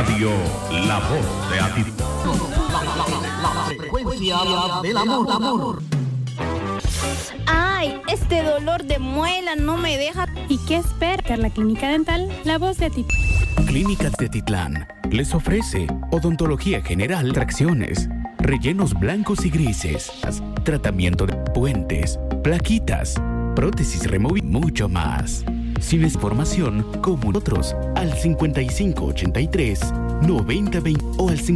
Radio La Voz de Atitlán. La frecuencia del amor. Ay, este dolor de muela no me deja. ¿Y qué espera? La Clínica Dental La Voz de Atitlán. Clínica de Atitlán les ofrece odontología general, tracciones, rellenos blancos y grises, tratamiento de puentes, plaquitas, prótesis removibles, mucho más. Sin información, como nosotros, al 5583-9020 o al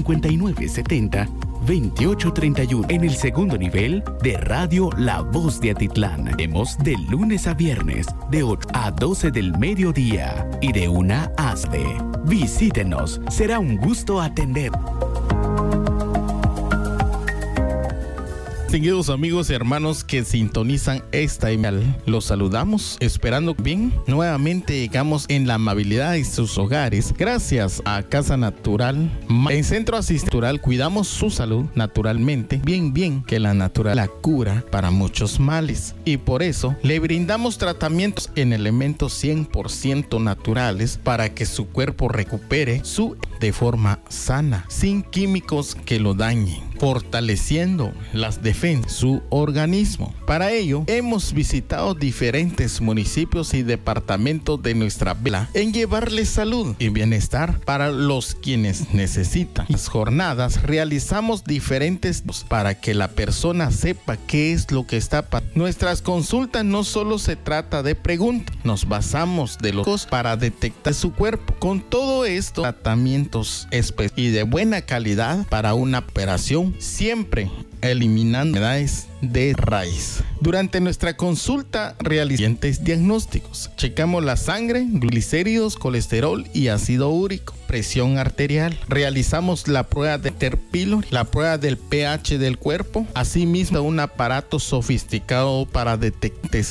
5970-2831 en el segundo nivel de Radio La Voz de Atitlán. Vemos de lunes a viernes de 8 a 12 del mediodía y de 1 a 3. Visítenos, será un gusto atender. Distinguidos amigos y hermanos que sintonizan esta email, los saludamos esperando bien. Nuevamente llegamos en la amabilidad de sus hogares gracias a Casa Natural. En Centro Asistencial cuidamos su salud naturalmente, bien que la naturaleza la cura para muchos males, y por eso le brindamos tratamientos en elementos 100% naturales para que su cuerpo recupere de forma sana, sin químicos que lo dañen, fortaleciendo las defensas de su organismo. Para ello, hemos visitado diferentes municipios y departamentos de nuestra vela en llevarles salud y bienestar para los quienes necesitan. En las jornadas realizamos diferentes para que la persona sepa qué es lo que está pasando. Nuestras consultas no solo se trata de preguntas, nos basamos de los para detectar su cuerpo. Con todo esto, tratamientos específicos y de buena calidad para una operación, siempre eliminando enfermedades de raíz. Durante nuestra consulta realizamos diagnósticos. Checamos la sangre, glicéridos, colesterol y ácido úrico, presión arterial. Realizamos la prueba de T pylori, la prueba del pH del cuerpo, asimismo un aparato sofisticado para detectar